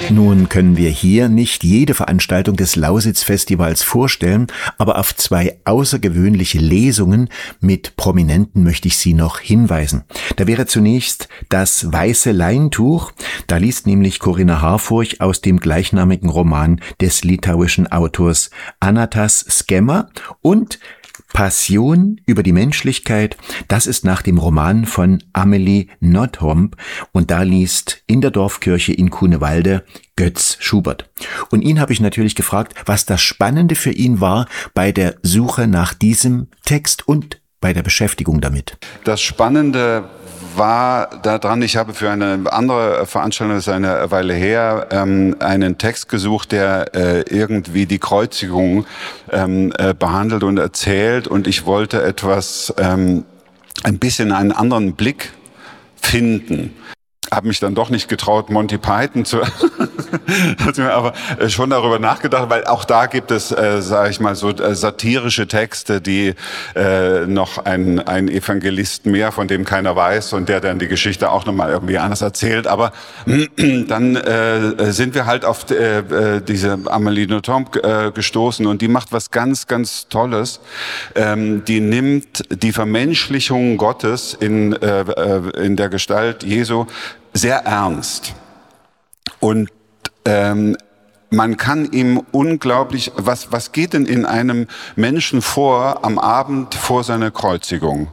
Nun können wir hier nicht jede Veranstaltung des Lausitz-Festivals vorstellen, aber auf 2 außergewöhnliche Lesungen mit Prominenten möchte ich Sie noch hinweisen. Da wäre zunächst das Weiße Leintuch. Da liest nämlich Corinna Harfurch aus dem gleichnamigen Roman des litauischen Autors Anatas Skemmer und Passion über die Menschlichkeit, das ist nach dem Roman von Amelie Nothomb und da liest in der Dorfkirche in Kunewalde Götz Schubert. Und ihn habe ich natürlich gefragt, was das Spannende für ihn war bei der Suche nach diesem Text und bei der Beschäftigung damit. Das Spannende war daran, ich habe für eine andere Veranstaltung, das ist eine Weile her, einen Text gesucht, der irgendwie die Kreuzigung behandelt und erzählt, und ich wollte etwas, ein bisschen einen anderen Blick finden. Habe mich dann doch nicht getraut, Monty Python zu, aber schon darüber nachgedacht, weil auch da gibt es, sage ich mal, so satirische Texte, die noch ein Evangelist mehr, von dem keiner weiß und der dann die Geschichte auch nochmal irgendwie anders erzählt. Aber dann sind wir halt auf diese Amelie Nothomb gestoßen, und die macht was ganz, ganz Tolles. Die nimmt die Vermenschlichung Gottes in der Gestalt Jesu sehr ernst. Und man kann ihm unglaublich, was geht denn in einem Menschen vor am Abend vor seiner Kreuzigung?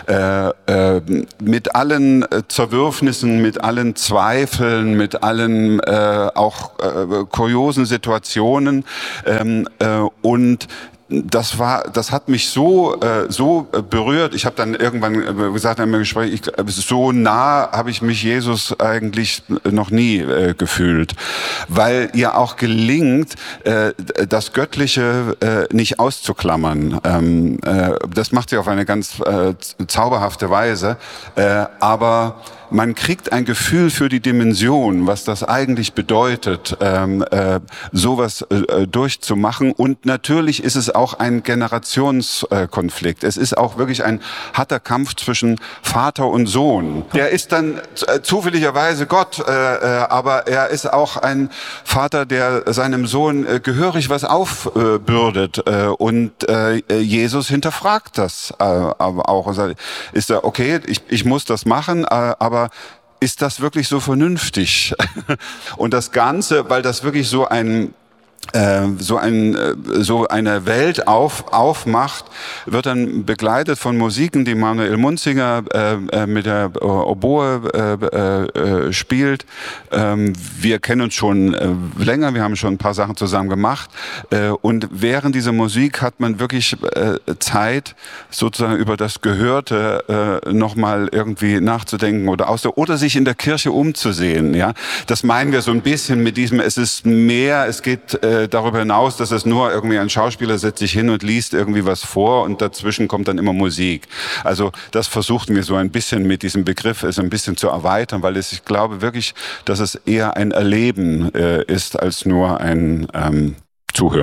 Mit allen Zerwürfnissen, mit allen Zweifeln, mit allen auch kuriosen Situationen, und das hat mich so berührt. Ich habe dann irgendwann gesagt in einem Gespräch, so nah habe ich mich Jesus eigentlich noch nie gefühlt, weil ihr auch gelingt, das Göttliche nicht auszuklammern. Das macht sie auf eine ganz zauberhafte Weise, aber man kriegt ein Gefühl für die Dimension, was das eigentlich bedeutet, sowas durchzumachen. Und natürlich ist es auch ein Generationskonflikt. Es ist auch wirklich ein harter Kampf zwischen Vater und Sohn. Der ist dann zufälligerweise Gott, aber er ist auch ein Vater, der seinem Sohn gehörig was aufbürdet. Und Jesus hinterfragt das aber auch. Ist er, okay, ich muss das machen, aber ist das wirklich so vernünftig? Und das Ganze, weil das wirklich so eine Welt aufmacht, wird dann begleitet von Musiken, die Manuel Munzinger mit der Oboe spielt. Wir kennen uns schon länger, wir haben schon ein paar Sachen zusammen gemacht, und während dieser Musik hat man wirklich Zeit, sozusagen über das Gehörte nochmal irgendwie nachzudenken oder sich in der Kirche umzusehen. Ja, das meinen wir so ein bisschen mit diesem, es ist mehr, es geht darüber hinaus, dass es nur irgendwie ein Schauspieler setzt sich hin und liest irgendwie was vor und dazwischen kommt dann immer Musik. Also das versuchten wir so ein bisschen mit diesem Begriff ein bisschen zu erweitern, weil ich glaube wirklich, dass es eher ein Erleben ist als nur ein Zuhören.